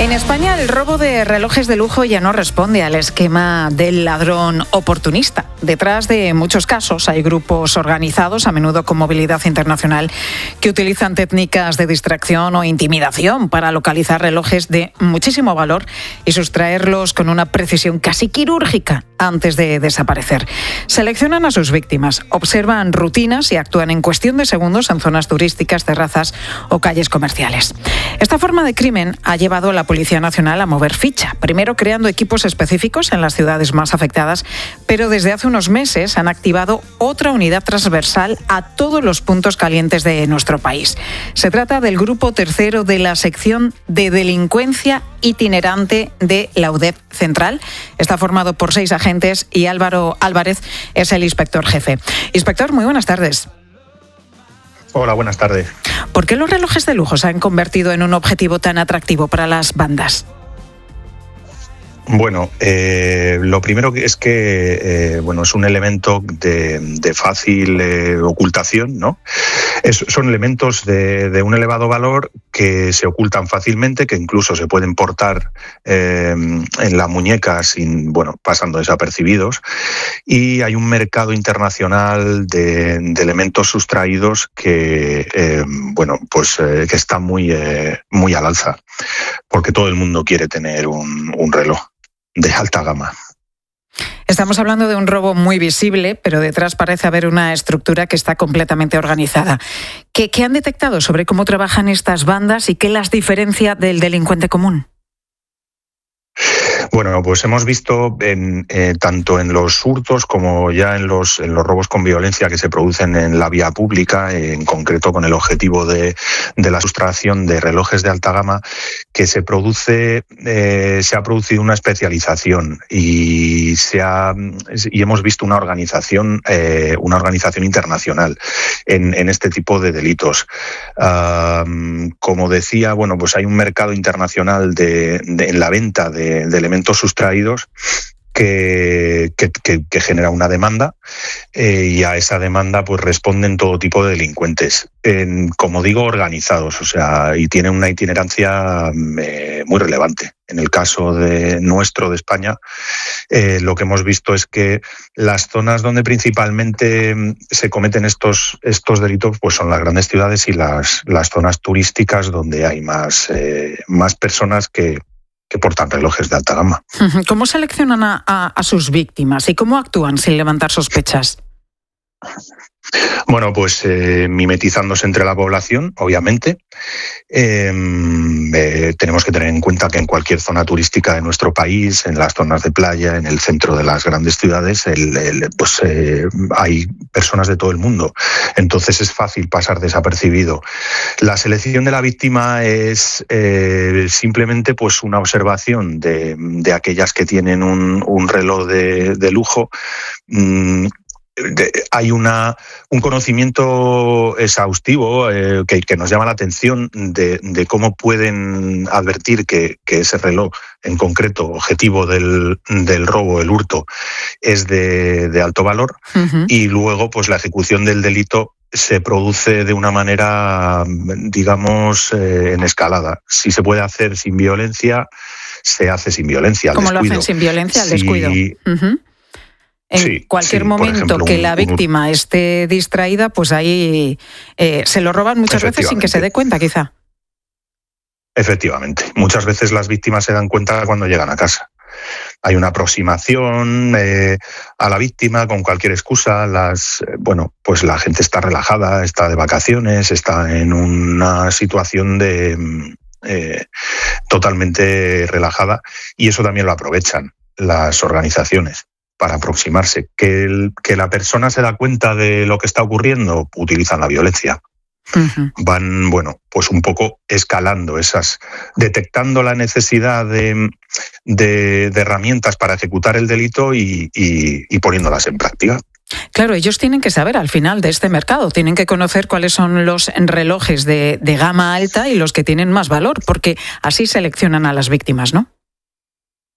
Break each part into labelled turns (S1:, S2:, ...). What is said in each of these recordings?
S1: En España el robo de relojes de lujo ya no responde al esquema del ladrón oportunista. Detrás de muchos casos hay grupos organizados, a menudo con movilidad internacional, que utilizan técnicas de distracción o intimidación para localizar relojes de muchísimo valor y sustraerlos con una precisión casi quirúrgica antes de desaparecer. Seleccionan a sus víctimas, observan rutinas y actúan en cuestión de segundos en zonas turísticas, terrazas o calles comerciales. Esta forma de crimen ha llevado a la Policía Nacional a mover ficha, primero creando equipos específicos en las ciudades más afectadas, pero desde hace unos meses han activado otra unidad transversal a todos los puntos calientes de nuestro país. Se trata del grupo tercero de la sección de delincuencia itinerante de la UDEP Central. Está formado por 6 agentes y Álvaro Álvarez es el inspector jefe. Inspector, muy buenas tardes.
S2: Hola, buenas tardes.
S1: ¿Por qué los relojes de lujo se han convertido en un objetivo tan atractivo para las bandas?
S2: Bueno, lo primero es que es un elemento de fácil ocultación, ¿no? Son elementos de un elevado valor que se ocultan fácilmente, que incluso se pueden portar en la muñeca pasando desapercibidos. Y hay un mercado internacional de elementos sustraídos que está muy al alza, porque todo el mundo quiere tener un reloj de alta gama.
S1: Estamos hablando de un robo muy visible, pero detrás parece haber una estructura que está completamente organizada. ¿Qué han detectado sobre cómo trabajan estas bandas y qué las diferencia del delincuente común?
S2: Bueno, pues hemos visto tanto en los hurtos como ya en los robos con violencia que se producen en la vía pública, en concreto con el objetivo de la sustracción de relojes de alta gama, que se ha producido una especialización y hemos visto una organización internacional en este tipo de delitos. Como decía, pues hay un mercado internacional en la venta de elementos sustraídos que genera una demanda y a esa demanda pues responden todo tipo de delincuentes, como digo, organizados, y tienen una itinerancia muy relevante. En el caso de España, lo que hemos visto es que las zonas donde principalmente se cometen estos delitos pues son las grandes ciudades y las zonas turísticas donde hay más personas que portan relojes de alta gama.
S1: ¿Cómo seleccionan a sus víctimas y cómo actúan sin levantar sospechas?
S2: Bueno, pues mimetizándose entre la población, obviamente. Tenemos que tener en cuenta que en cualquier zona turística de nuestro país, en las zonas de playa, en el centro de las grandes ciudades, hay personas de todo el mundo. Entonces es fácil pasar desapercibido. La selección de la víctima es simplemente pues una observación de aquellas que tienen un reloj de lujo. Hay un conocimiento exhaustivo que nos llama la atención de cómo pueden advertir que ese reloj, en concreto, objetivo del robo, el hurto, es de alto valor. Uh-huh. Y luego, pues la ejecución del delito se produce de una manera, digamos, en escalada. Si se puede hacer sin violencia, se hace sin violencia.
S1: ¿Cómo lo hacen sin violencia? Al descuido. Uh-huh. En cualquier momento ejemplo, que la víctima esté distraída, pues ahí se lo roban muchas veces sin que se dé cuenta, quizá.
S2: Efectivamente. Muchas veces las víctimas se dan cuenta cuando llegan a casa. Hay una aproximación a la víctima con cualquier excusa. Pues la gente está relajada, está de vacaciones, está en una situación totalmente relajada, y eso también lo aprovechan las organizaciones para aproximarse. Que la persona se da cuenta de lo que está ocurriendo, utilizan la violencia. Uh-huh. Van, pues un poco escalando detectando la necesidad de herramientas para ejecutar el delito y poniéndolas en práctica.
S1: Claro, ellos tienen que saber al final de este mercado, tienen que conocer cuáles son los relojes de gama alta y los que tienen más valor, porque así seleccionan a las víctimas, ¿no?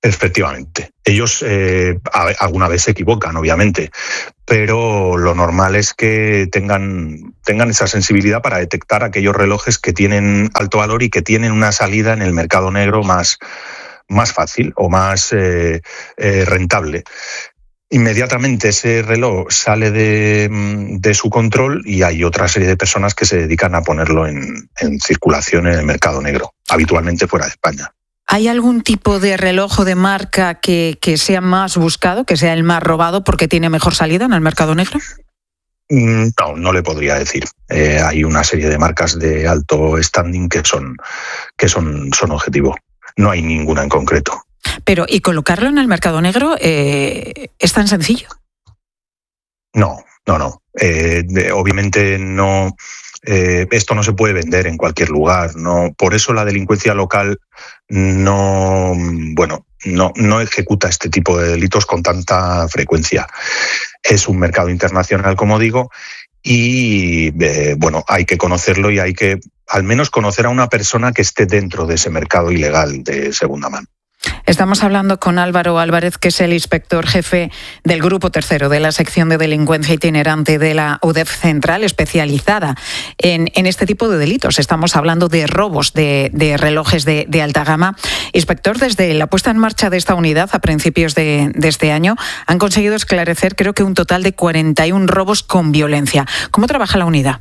S2: Efectivamente. Ellos alguna vez se equivocan, obviamente, pero lo normal es que tengan esa sensibilidad para detectar aquellos relojes que tienen alto valor y que tienen una salida en el mercado negro más fácil o más rentable. Inmediatamente ese reloj sale de su control y hay otra serie de personas que se dedican a ponerlo en circulación en el mercado negro, habitualmente fuera de España.
S1: ¿Hay algún tipo de reloj o de marca que sea más buscado, que sea el más robado porque tiene mejor salida en el mercado negro?
S2: No le podría decir. Hay una serie de marcas de alto standing que son objetivo. No hay ninguna en concreto.
S1: Pero, ¿y colocarlo en el mercado negro es tan sencillo?
S2: No. Obviamente no. Esto no se puede vender en cualquier lugar. No, por eso la delincuencia local no ejecuta este tipo de delitos con tanta frecuencia. Es un mercado internacional, como digo, y hay que conocerlo y hay que al menos conocer a una persona que esté dentro de ese mercado ilegal de segunda mano.
S1: Estamos hablando con Álvaro Álvarez, que es el inspector jefe del Grupo Tercero de la sección de delincuencia itinerante de la UDEF Central, especializada en este tipo de delitos. Estamos hablando de robos de relojes de alta gama. Inspector, desde la puesta en marcha de esta unidad a principios de este año, han conseguido esclarecer, creo que un total de 41 robos con violencia. ¿Cómo trabaja la unidad?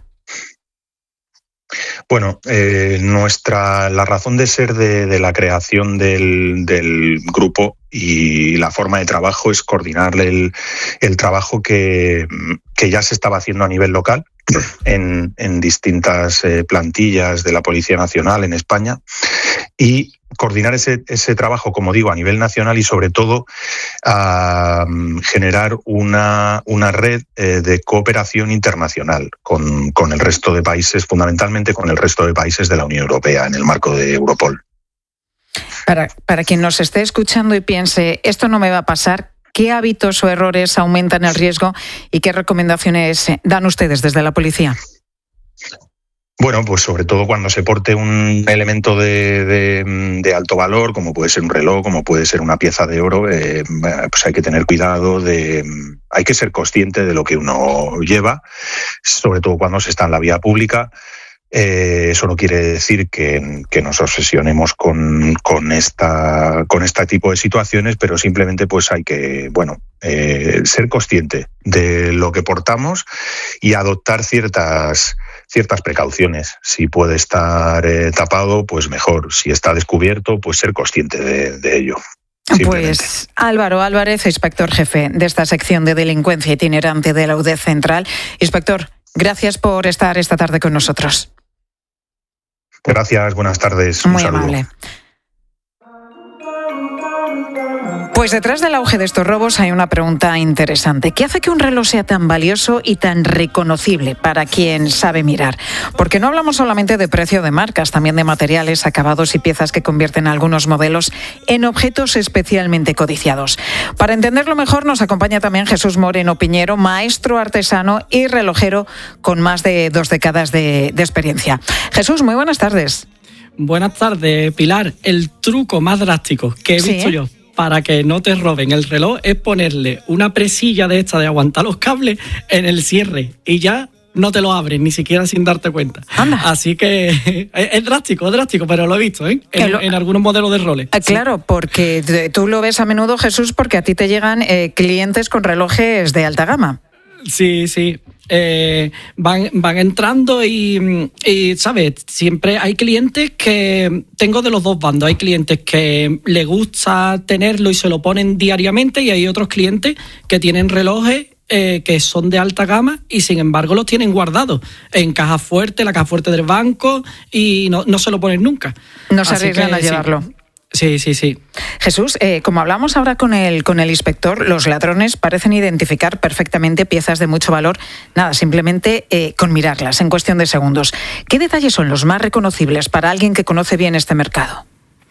S2: Bueno, la razón de ser de la creación del grupo y la forma de trabajo es coordinar el trabajo que ya se estaba haciendo a nivel local en distintas plantillas de la Policía Nacional en España y coordinar ese trabajo, como digo, a nivel nacional y sobre todo a generar una red de cooperación internacional con el resto de países, fundamentalmente con el resto de países de la Unión Europea en el marco de Europol.
S1: Para quien nos esté escuchando y piense, esto no me va a pasar, ¿qué hábitos o errores aumentan el riesgo y qué recomendaciones dan ustedes desde la policía?
S2: Bueno, pues sobre todo cuando se porte un elemento de alto valor, como puede ser un reloj, como puede ser una pieza de oro, pues hay que tener cuidado, hay que ser consciente de lo que uno lleva, sobre todo cuando se está en la vía pública. Eso no quiere decir que nos obsesionemos con este tipo de situaciones, pero simplemente pues hay que ser consciente de lo que portamos y adoptar ciertas precauciones. Si puede estar tapado, pues mejor. Si está descubierto, pues ser consciente de ello.
S1: Pues Álvaro Álvarez, inspector jefe de esta sección de delincuencia itinerante de la UDEF Central. Inspector, gracias por estar esta tarde con nosotros.
S2: Gracias, buenas tardes.
S1: Muy amable. Pues detrás del auge de estos robos hay una pregunta interesante. ¿Qué hace que un reloj sea tan valioso y tan reconocible para quien sabe mirar? Porque no hablamos solamente de precio de marcas, también de materiales, acabados y piezas que convierten a algunos modelos en objetos especialmente codiciados. Para entenderlo mejor nos acompaña también Jesús Moreno Piñero, maestro artesano y relojero con más de 2 décadas de experiencia. Jesús, muy buenas tardes.
S3: Buenas tardes, Pilar. El truco más drástico que he visto yo para que no te roben el reloj es ponerle una presilla de esta de aguantar los cables en el cierre y ya no te lo abren, ni siquiera sin darte cuenta.
S1: Anda.
S3: Así que es drástico, pero lo he visto en algunos modelos de relojes.
S1: Claro, porque tú lo ves a menudo, Jesús, porque a ti te llegan clientes con relojes de alta gama.
S3: Sí. Van entrando y, ¿sabes? Siempre hay clientes que tengo de los dos bandos. Hay clientes que les gusta tenerlo y se lo ponen diariamente y hay otros clientes que tienen relojes que son de alta gama y sin embargo los tienen guardados en caja fuerte, la caja fuerte del banco y no se lo ponen nunca.
S1: No se arriesgan a llevarlo.
S3: Sí.
S1: Jesús, como hablamos ahora con el inspector, los ladrones parecen identificar perfectamente piezas de mucho valor, simplemente con mirarlas en cuestión de segundos. ¿Qué detalles son los más reconocibles para alguien que conoce bien este mercado?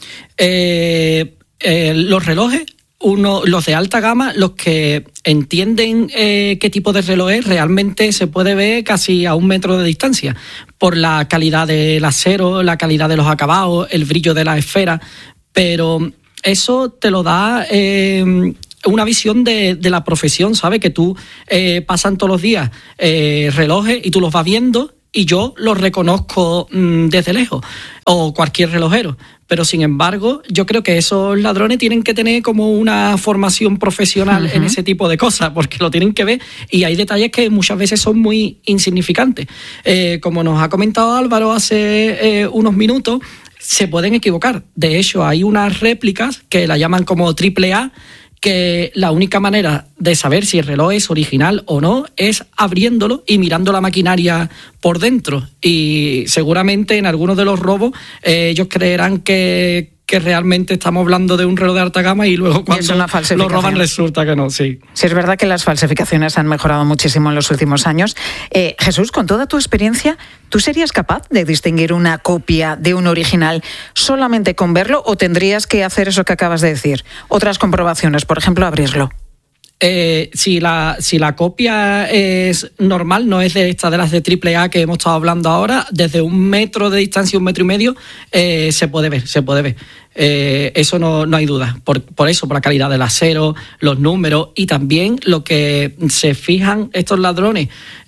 S3: Los relojes, los de alta gama, los que entienden qué tipo de reloj es, realmente se puede ver casi a 1 metro de distancia, por la calidad del acero, la calidad de los acabados, el brillo de la esfera. Pero eso te lo da una visión de la profesión, ¿sabes? Que tú pasan todos los días relojes y tú los vas viendo y yo los reconozco desde lejos, o cualquier relojero. Pero sin embargo, yo creo que esos ladrones tienen que tener como una formación profesional en ese tipo de cosas, porque lo tienen que ver y hay detalles que muchas veces son muy insignificantes. Como nos ha comentado Álvaro hace unos minutos, se pueden equivocar. De hecho, hay unas réplicas que la llaman como AAA, que la única manera de saber si el reloj es original o no es abriéndolo y mirando la maquinaria por dentro. Y seguramente en algunos de los robos ellos creerán que realmente estamos hablando de un reloj de alta gama y luego cuando lo roban resulta que no, sí.
S1: Sí, es verdad que las falsificaciones han mejorado muchísimo en los últimos años. Jesús, con toda tu experiencia, ¿tú serías capaz de distinguir una copia de un original solamente con verlo o tendrías que hacer eso que acabas de decir? Otras comprobaciones, por ejemplo, abrirlo.
S3: Si la copia es normal, no es de las de AAA que hemos estado hablando ahora, desde 1 metro de distancia, 1,5 metros, se puede ver. Eso no hay duda. Por eso, por la calidad del acero, los números y también lo que se fijan estos ladrones.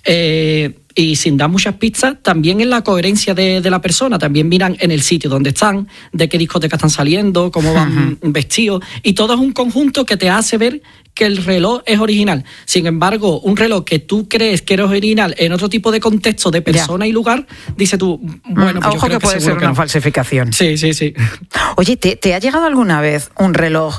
S3: Y sin dar muchas pistas, también en la coherencia de la persona. También miran en el sitio donde están, de qué discoteca están saliendo, cómo van vestidos. Y todo es un conjunto que te hace ver que el reloj es original. Sin embargo, un reloj que tú crees que eres original en otro tipo de contexto, de persona y lugar, dices tú, bueno, pues
S1: ojo, que puede ser una falsificación.
S3: Sí.
S1: Oye, ¿te ha llegado alguna vez un reloj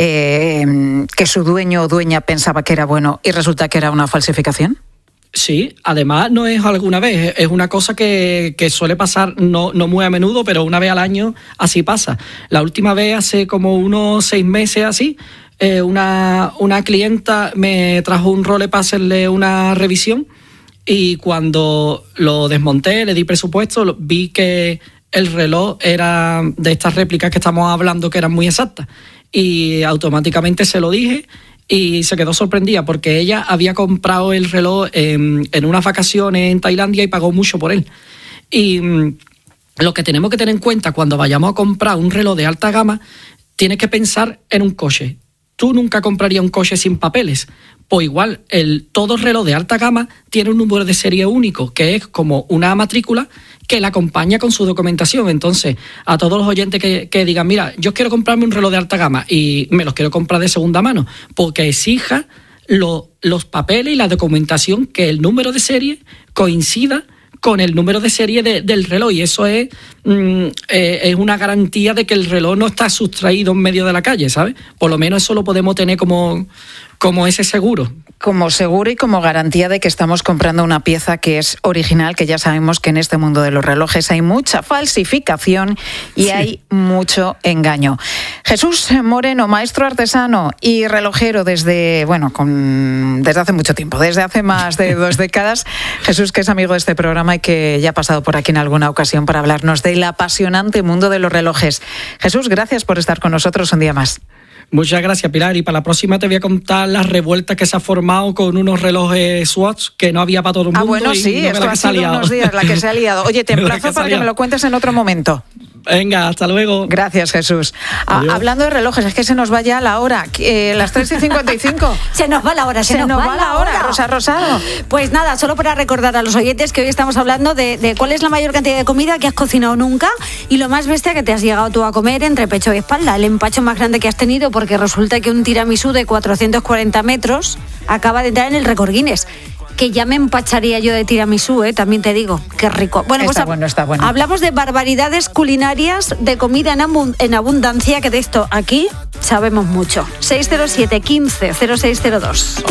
S1: que su dueño o dueña pensaba que era bueno y resulta que era una falsificación?
S3: Sí, además no es alguna vez, es una cosa que suele pasar no muy a menudo, pero una vez al año así pasa. La última vez, hace como unos 6 meses así, una clienta me trajo un Rolex para hacerle una revisión y cuando lo desmonté, le di presupuesto, vi que el reloj era de estas réplicas que estamos hablando que eran muy exactas y automáticamente se lo dije. Y se quedó sorprendida porque ella había comprado el reloj en unas vacaciones en Tailandia y pagó mucho por él. Y lo que tenemos que tener en cuenta cuando vayamos a comprar un reloj de alta gama, tienes que pensar en un coche. Tú nunca comprarías un coche sin papeles. Pues igual, todo reloj de alta gama tiene un número de serie único, que es como una matrícula que la acompaña con su documentación. Entonces, a todos los oyentes que digan, mira, yo quiero comprarme un reloj de alta gama y me los quiero comprar de segunda mano, porque exija los papeles y la documentación que el número de serie coincida con el número de serie del reloj, y eso es una garantía de que el reloj no está sustraído en medio de la calle, ¿sabes? Por lo menos eso lo podemos tener como ese seguro.
S1: Como seguro y como garantía de que estamos comprando una pieza que es original, que ya sabemos que en este mundo de los relojes hay mucha falsificación y hay mucho engaño. Jesús Moreno, maestro artesano y relojero desde hace mucho tiempo, desde hace más de 2 décadas. Jesús, que es amigo de este programa y que ya ha pasado por aquí en alguna ocasión para hablarnos del apasionante mundo de los relojes. Jesús, gracias por estar con nosotros un día más.
S3: Muchas gracias, Pilar. Y para la próxima te voy a contar las revueltas que se ha formado con unos relojes Swatch que no había para todo el mundo.
S1: Bueno, sí, esto ha sido unos días la que se ha liado. Oye, te emplazo para que me lo cuentes en otro momento.
S3: Venga, hasta luego.
S1: Gracias, Jesús. Hablando de relojes, es que se nos va ya la hora, las 3:55.
S4: Se nos va la hora,
S1: se nos va la hora. Rosa Rosado.
S4: Pues nada, solo para recordar a los oyentes que hoy estamos hablando de cuál es la mayor cantidad de comida que has cocinado nunca y lo más bestia que te has llegado tú a comer entre pecho y espalda, el empacho más grande que has tenido, porque resulta que un tiramisú de 440 metros acaba de entrar en el récord Guinness. Que ya me empacharía yo de tiramisú, también te digo, qué rico. Bueno,
S1: está bueno.
S4: Hablamos de barbaridades culinarias, de comida en abundancia, que de esto aquí sabemos mucho. 607 15 0602.